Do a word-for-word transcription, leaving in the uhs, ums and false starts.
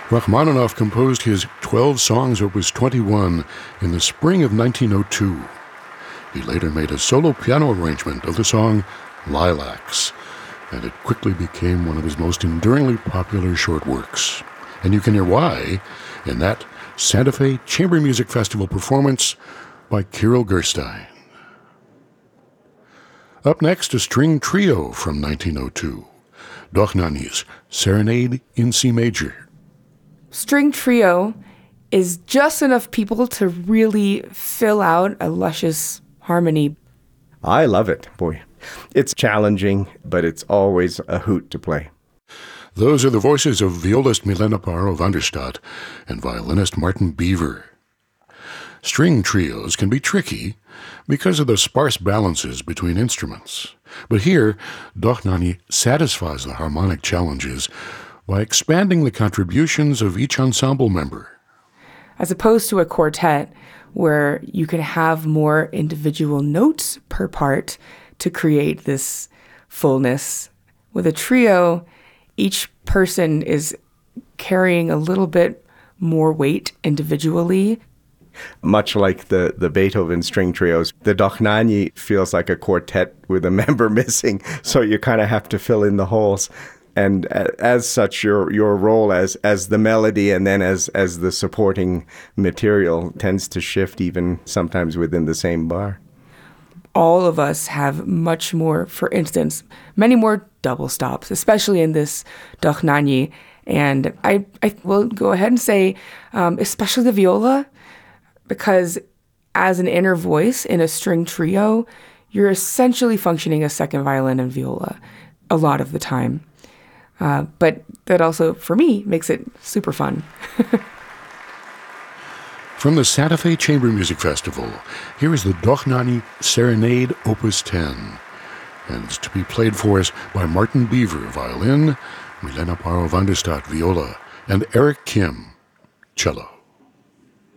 Rachmaninoff composed his twelve Songs Opus twenty-one in the spring of nineteen oh two. He later made a solo piano arrangement of the song Lilacs, and it quickly became one of his most enduringly popular short works. And you can hear why in that Santa Fe Chamber Music Festival performance by Kirill Gerstein. Up next, a string trio from nineteen oh two, Dochnany's Serenade in C Major. String trio is just enough people to really fill out a luscious harmony. I love it, boy. It's challenging, but it's always a hoot to play. Those are the voices of violist Milena Paro van der Stadt and violinist Martin Beaver. String trios can be tricky because of the sparse balances between instruments. But here, Dochnany satisfies the harmonic challenges by expanding the contributions of each ensemble member. As opposed to a quartet, where you can have more individual notes per part to create this fullness. With a trio, each person is carrying a little bit more weight individually. Much like the, the Beethoven string trios, the Dochnany feels like a quartet with a member missing, so you kind of have to fill in the holes. And as such, your your role as as the melody and then as as the supporting material tends to shift even sometimes within the same bar. All of us have much more, for instance, many more double stops, especially in this Dochnany. And I, I will go ahead and say, um, especially the viola, because as an inner voice in a string trio, you're essentially functioning as second violin and viola a lot of the time. Uh, but that also, for me, makes it super fun. From the Santa Fe Chamber Music Festival, here is the Dochnany Serenade Opus ten. And it's to be played for us by Martin Beaver, violin, Milena Paro van der Stadt, viola, and Eric Kim, cello.